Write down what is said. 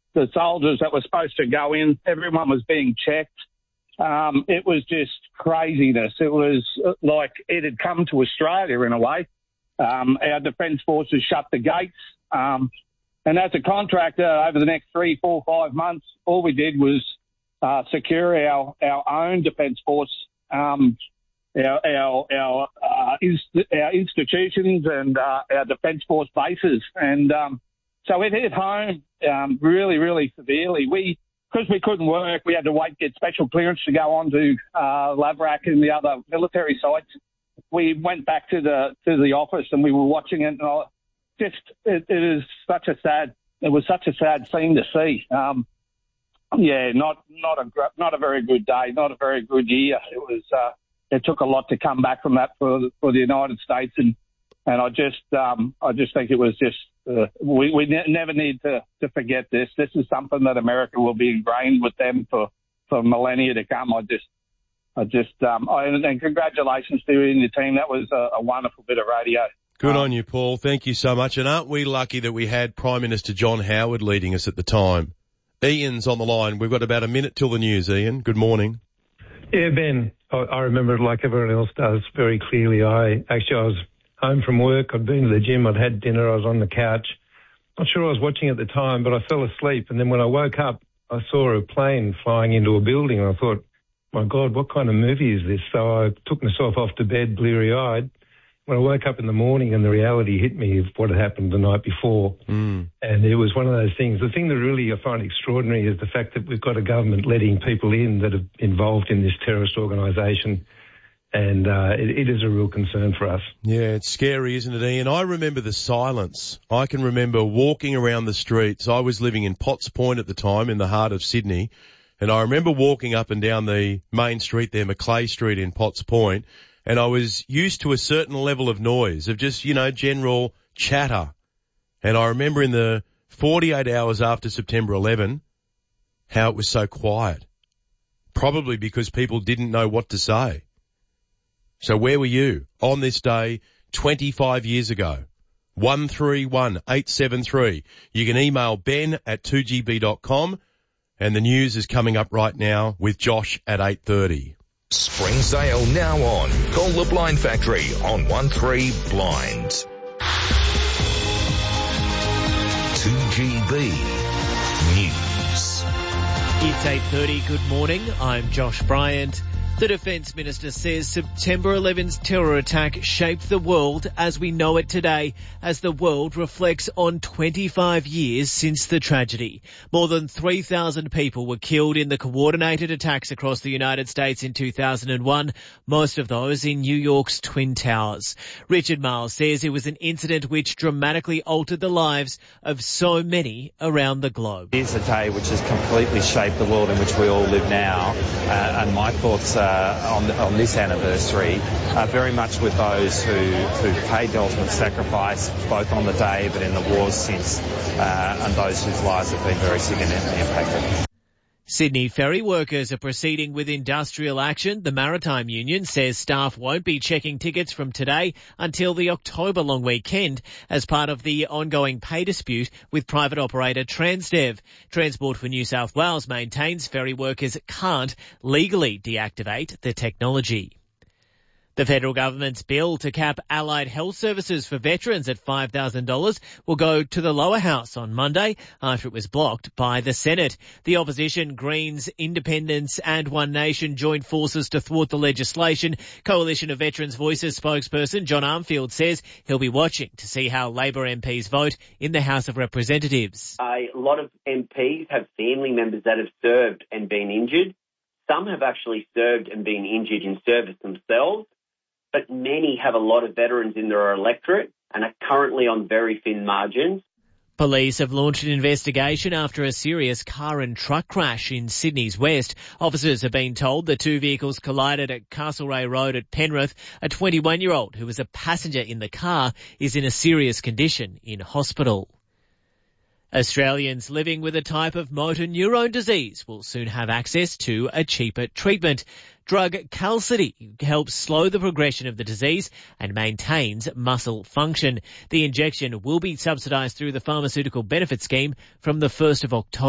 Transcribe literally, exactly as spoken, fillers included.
the soldiers that were supposed to go in, everyone was being checked. Um, it was just craziness. It was like it had come to Australia in a way. Um, our Defence Forces shut the gates. Um, and as a contractor, over the next three, four, five months, all we did was uh, secure our, our own Defence Force, um, our our our, uh, inst- our institutions and uh, our Defence Force bases. And um, so it hit home um, really, really severely. We, because we couldn't work, we had to wait, get special clearance to go on to uh, Laverack and the other military sites. We went back to the to the office and we were watching it. And I, just it, it is such a sad. It was such a sad scene to see. Um, yeah, not not a not a very good day, not a very good year. It was. Uh, it took a lot to come back from that for for the United States, and and I just um, I just think it was just uh, we we ne- never need to, to forget this. This is something that America will be ingrained with them for, for millennia to come. I just. I just, um, I, and congratulations to you and your team. That was a, a wonderful bit of radio. Good um, on you, Paul. Thank you so much. And aren't we lucky that we had Prime Minister John Howard leading us at the time? Ian's on the line. We've got about a minute till the news, Ian. Good morning. Yeah, Ben, I, I remember it like everyone else does very clearly. I actually, I was home from work. I'd been to the gym. I'd had dinner. I was on the couch. Not sure I was watching at the time, but I fell asleep. And then when I woke up, I saw a plane flying into a building, and I thought, my God, what kind of movie is this? So I took myself off to bed bleary-eyed. When I woke up in the morning and the reality hit me of what had happened the night before. Mm. And it was one of those things. The thing that really I find extraordinary is the fact that we've got a government letting people in that are involved in this terrorist organisation. And uh, it, it is a real concern for us. Yeah, it's scary, isn't it, Ian? I remember the silence. I can remember walking around the streets. I was living in Potts Point at the time in the heart of Sydney. And I remember walking up and down the main street there, Macleay Street in Potts Point, and I was used to a certain level of noise, of just, you know, general chatter. And I remember in the forty-eight hours after September eleventh, how it was so quiet. Probably because people didn't know what to say. So where were you on this day twenty-five years ago? one three one eight seven three. You can email ben at two g b dot com. And the news is coming up right now with Josh at eight thirty. Spring sale now on. Call the Blind Factory on one three blind. two G B News. It's eight thirty. Good morning. I'm Josh Bryant. The Defence Minister says September eleventh's terror attack shaped the world as we know it today, as the world reflects on twenty-five years since the tragedy. More than three thousand people were killed in the coordinated attacks across the United States in two thousand one, most of those in New York's Twin Towers. Richard Marles says it was an incident which dramatically altered the lives of so many around the globe. It is a day which has completely shaped the world in which we all live now, uh, and my thoughts are Uh, on, on this anniversary, uh, very much with those who, who paid the ultimate sacrifice, both on the day but in the wars since, uh, and those whose lives have been very significantly impacted. Sydney ferry workers are proceeding with industrial action. The Maritime Union says staff won't be checking tickets from today until the October long weekend as part of the ongoing pay dispute with private operator Transdev. Transport for New South Wales maintains ferry workers can't legally deactivate the technology. The federal government's bill to cap allied health services for veterans at five thousand dollars will go to the lower house on Monday after it was blocked by the Senate. The opposition, Greens, Independents and One Nation joined forces to thwart the legislation. Coalition of Veterans Voices spokesperson John Armfield says he'll be watching to see how Labor M Ps vote in the House of Representatives. A lot of M Ps have family members that have served and been injured. Some have actually served and been injured in service themselves. But many have a lot of veterans in their electorate and are currently on very thin margins. Police have launched an investigation after a serious car and truck crash in Sydney's west. Officers have been told the two vehicles collided at Castlereagh Road at Penrith. A twenty-one-year-old who was a passenger in the car is in a serious condition in hospital. Australians living with a type of motor neurone disease will soon have access to a cheaper treatment. Drug Qalsody helps slow the progression of the disease and maintains muscle function. The injection will be subsidised through the Pharmaceutical Benefit Scheme from the first of October.